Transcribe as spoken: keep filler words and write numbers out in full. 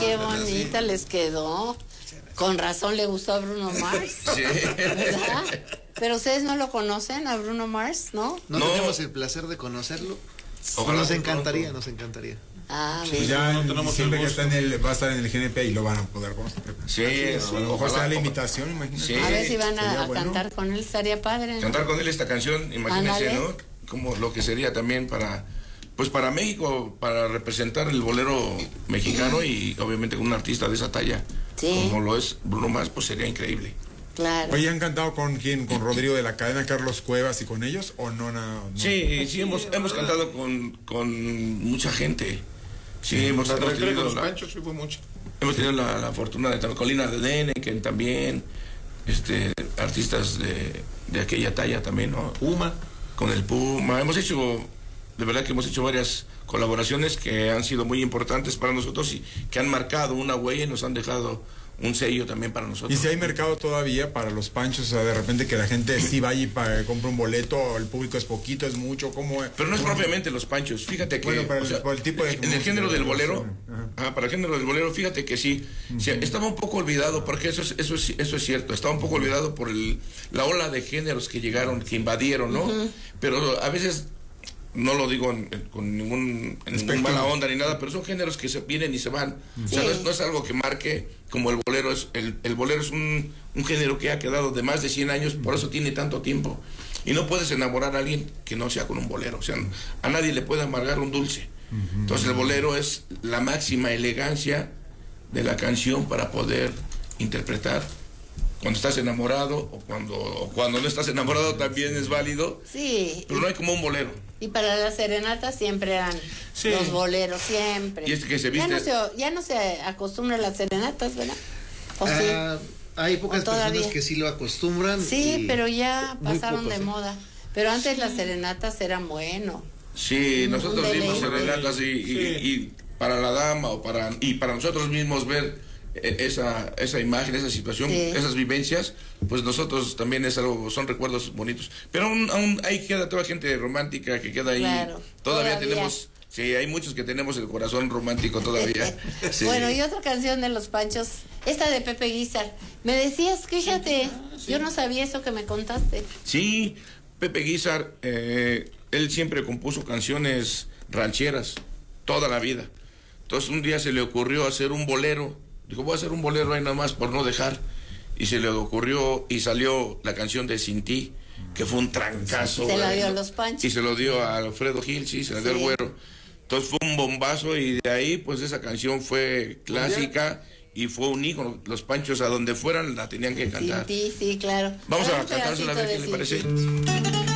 qué bonita les quedó. Con razón le gustó a Bruno Mars. Sí. ¿Verdad? Pero ustedes no lo conocen a Bruno Mars, ¿no? No, no tenemos el placer de conocerlo. Ojalá nos encantaría, nos encantaría. Ah, pues ya no tenemos siempre que está en el, va a estar en el G N P y lo van a poder conocer. Sí, a lo mejor será la invitación, imagínate. Sí. A ver si van a, a bueno. cantar con él, estaría padre, ¿no? Cantar con él esta canción, imagínense, Ándale. ¿no? Como lo que sería también para, pues para México, para representar el bolero mexicano y obviamente con un artista de esa talla, sí. como lo es Bruno Mars, pues sería increíble. Claro. Oye, ¿han cantado con quién? ¿Con Rodrigo de la Cadena, Carlos Cuevas y con ellos? ¿O no? no, no? Sí, sí, hemos, hemos cantado con, con mucha gente. Sí, sí hemos, hemos tenido con los la, Panchos, sí fue mucho. Hemos tenido la, la fortuna de estar Colina de Dene, que también, este, artistas de, de aquella talla también, ¿no? Puma. Con el Puma. Hemos hecho, de verdad que hemos hecho varias colaboraciones que han sido muy importantes para nosotros y que han marcado una huella y nos han dejado un sello también para nosotros. ¿Y si hay mercado todavía para los Panchos? O sea, de repente que la gente sí vaya y para, compre un boleto, el público es poquito, es mucho, ¿cómo? Pero no es ¿cómo? propiamente los Panchos, fíjate que... Bueno, para el, o sea, para el tipo de... En el género del bolero, ah, para el género del bolero, fíjate que sí, uh-huh. sí, estaba un poco olvidado, porque eso es, eso es, eso es cierto, estaba un poco olvidado por el, la ola de géneros que llegaron, que invadieron, ¿no? Uh-huh. Pero a veces... No lo digo en, en, con ningún, en ningún mala onda ni nada, pero son géneros que se vienen y se van. Sí. O sea, no es, no es algo que marque como el bolero. Es el, el bolero es un, un género que ha quedado de más de cien años, por eso tiene tanto tiempo. Y no puedes enamorar a alguien que no sea con un bolero. O sea, a nadie le puede amargar un dulce. Uh-huh. Entonces el bolero es la máxima elegancia de la canción para poder interpretar. Cuando estás enamorado o cuando, o cuando no estás enamorado también es válido. Sí. Pero no hay como un bolero. Y para las serenatas siempre eran sí. los boleros, siempre. Y este que se viste... ya, no se, ya no se acostumbra a las serenatas, ¿verdad? ¿O ah, sí? Hay pocas personas que sí lo acostumbran. Sí, pero ya pasaron de moda. Pero antes las serenatas eran bueno. Sí, nosotros dimos serenatas y, y, sí. y para la dama o para y para nosotros mismos ver esa esa imagen, esa situación, sí. esas vivencias, pues nosotros también es algo, son recuerdos bonitos. Pero aún, aún ahí queda toda gente romántica que queda ahí. Claro, todavía, todavía tenemos, sí, hay muchos que tenemos el corazón romántico todavía. Sí. Bueno, y otra canción de los Panchos, esta de Pepe Guizar. Me decías, fíjate, sí. yo no sabía eso que me contaste. Sí, Pepe Guizar, eh, él siempre compuso canciones rancheras, toda la vida. Entonces un día se le ocurrió hacer un bolero. Dijo, voy a hacer un bolero ahí nada más por no dejar. Y se le ocurrió y salió la canción de Sin Ti, que fue un trancazo. Se la dio a los Panchos. Y se lo dio a Alfredo Gil, sí, se la dio al Güero. Entonces fue un bombazo y de ahí pues esa canción fue clásica y fue un ícono. Los Panchos a donde fueran la tenían que cantar. Sin Ti, sí, claro. Vamos a cantársela a ver qué le parece.